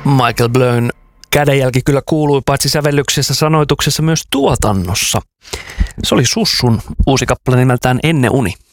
Michael Blown kädenjälki kyllä kuului paitsi sävellyksessä, sanoituksessa myös tuotannossa. Se oli Sussun uusi kappale nimeltään Ennen uni.